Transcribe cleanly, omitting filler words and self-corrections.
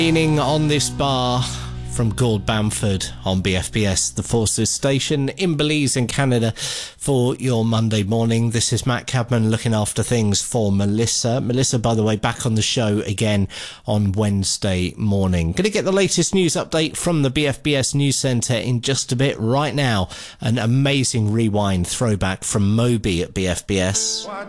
Leaning on this bar from Gord Bamford on BFBS, the Forces station in Belize in Canada for your Monday morning. This is Matt Cadman looking after things for Melissa. Melissa, by the way, back on the show again on Wednesday morning. Going to get the latest news update from the BFBS News Centre in just a bit. Right now, an amazing rewind throwback from Moby at BFBS.